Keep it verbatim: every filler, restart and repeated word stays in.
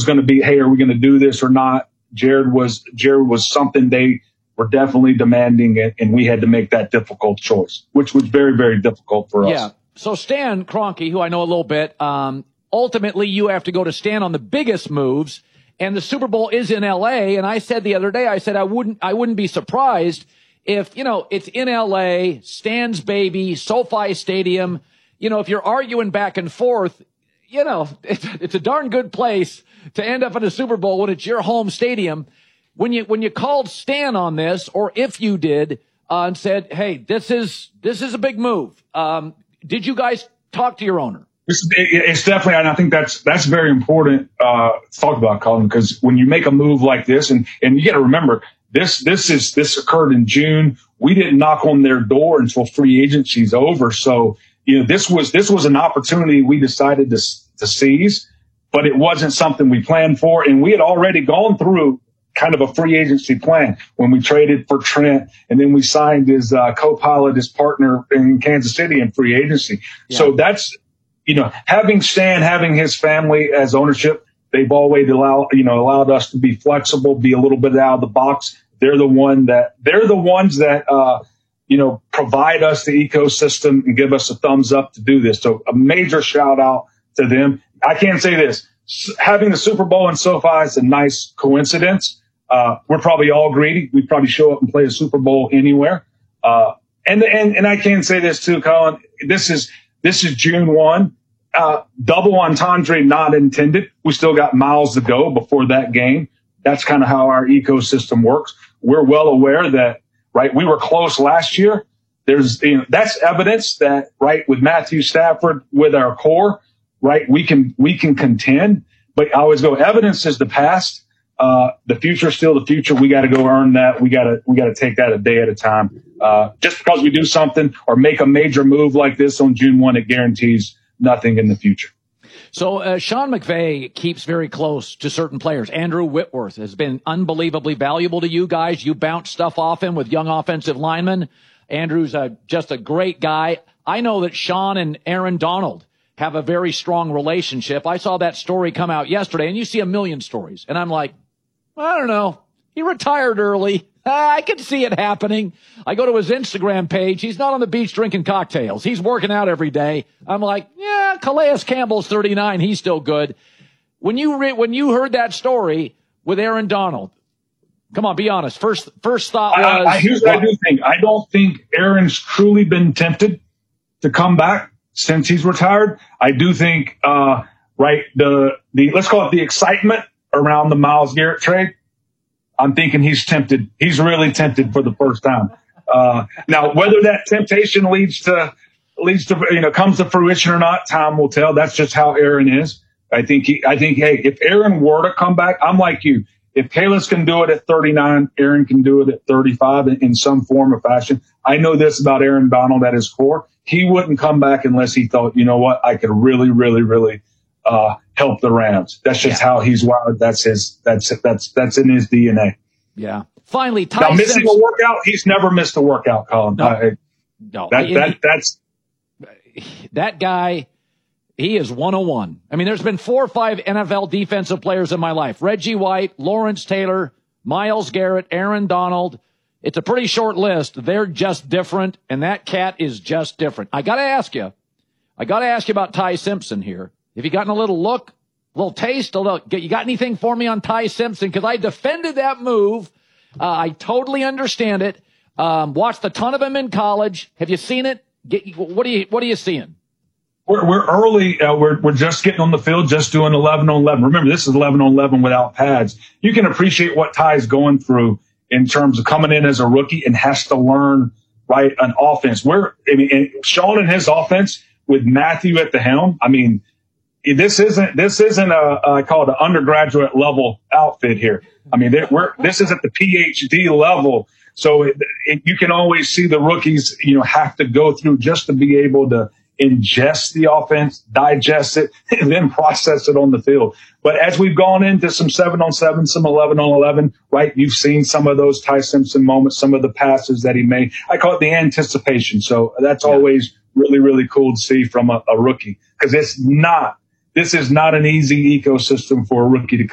going to be, hey, are we going to do this or not? Jared was, Jared was something they were definitely demanding, and, and we had to make that difficult choice, which was very, very difficult for us. Yeah. So Stan Kroenke, who I know a little bit, um, ultimately you have to go to Stan on the biggest moves, and the Super Bowl is in L A. And I said the other day, I said I wouldn't, I wouldn't be surprised if, you know, it's in L A, Stan's baby, SoFi Stadium. You know, if you're arguing back and forth, you know, it's, it's a darn good place to end up in a Super Bowl when it's your home stadium. When you, when you called Stan on this, or if you did, uh, and said, hey, this is, this is a big move. Um, did you guys talk to your owner? It's, it's definitely, and I think that's, that's very important, uh, to talk about, Colin, because when you make a move like this, and, and you got to remember, this, this is, this occurred in June. We didn't knock on their door until free agency's over. So, you know, this was, this was an opportunity we decided to, to seize, but it wasn't something we planned for. And we had already gone through kind of a free agency plan when we traded for Trent, and then we signed his uh, co-pilot, his partner in Kansas City in free agency. Yeah. So that's, you know, having Stan, having his family as ownership, they've always allowed, you know, allowed us to be flexible, be a little bit out of the box. They're the one that, they're the ones that, uh, you know, provide us the ecosystem and give us a thumbs up to do this. So a major shout out to them. I can say this, having the Super Bowl in SoFi is a nice coincidence. Uh, we're probably all greedy. We'd probably show up and play a Super Bowl anywhere. Uh, and, and, and I can say this too, Colin, this is, this is June first. Uh, double entendre not intended. We still got miles to go before that game. That's kind of how our ecosystem works. We're well aware that, right, we were close last year. There's, you know, that's evidence that, right, with Matthew Stafford, with our core, right, we can, we can contend. But I always go, evidence is the past. Uh, the future is still the future. We got to go earn that. We got to, we got to take that a day at a time. Uh, just because we do something or make a major move like this on June first, it guarantees nothing in the future. So uh, Sean McVay keeps very close to certain players. Andrew Whitworth has been unbelievably valuable to you guys. You bounce stuff off him with young offensive linemen. Andrew's uh, just a great guy. I know that Sean and Aaron Donald have a very strong relationship. I saw that story come out yesterday, and you see a million stories. And I'm like, I don't know. He retired early. I can see it happening. I go to his Instagram page. He's not on the beach drinking cocktails. He's working out every day. I'm like, yeah, Calais Campbell's thirty-nine. He's still good. When you re- when you heard that story with Aaron Donald, come on, be honest. First first thought was. I, I, here's what I do think. I don't think Aaron's truly been tempted to come back since he's retired. I do think, uh, right, the the let's call it the excitement around the Myles Garrett trade. I'm thinking he's tempted. He's really tempted for the first time. Uh, now, whether that temptation leads to, leads to, you know, comes to fruition or not, time will tell. That's just how Aaron is. I think he, I think, hey, if Aaron were to come back, I'm like you. If Kalis can do it at thirty-nine, Aaron can do it at thirty-five in, in some form or fashion. I know this about Aaron Donald at his core. He wouldn't come back unless he thought, you know what, I could really, really, really, uh, help the Rams. That's just yeah. how he's wired. That's his, that's, that's, that's in his D N A. Yeah. Finally, Ty now missing Simpson. a workout, he's never missed a workout, Colin. No, I, no. That, that, that's, that guy, he is one oh one. I mean, there's been four or five N F L defensive players in my life. Reggie White, Lawrence Taylor, Myles Garrett, Aaron Donald. It's a pretty short list. They're just different, and that cat is just different. I got to ask you, I got to ask you about Ty Simpson here. Have you gotten a little look, a little taste, a little, you got anything for me on Ty Simpson? Because I defended that move. Uh, I totally understand it. Um, watched a ton of him in college. Have you seen it? Get, what are you, what are you seeing? We're, we're early. Uh, we're, we're just getting on the field, just doing eleven on eleven. Remember, this is eleven on eleven without pads. You can appreciate what Ty's going through in terms of coming in as a rookie and has to learn, right, an offense. We're, I mean, and Sean and his offense with Matthew at the helm. I mean, this isn't, this isn't a, I call it an undergraduate level outfit here. I mean, we're, this is at the P H D level. So it, it, you can always see the rookies, you know, have to go through just to be able to ingest the offense, digest it, and then process it on the field. But as we've gone into some seven on seven, some eleven on eleven, right, you've seen some of those Ty Simpson moments, some of the passes that he made. I call it the anticipation. So that's yeah. always really, really cool to see from a, a rookie, because it's not, this is not an easy ecosystem for a rookie to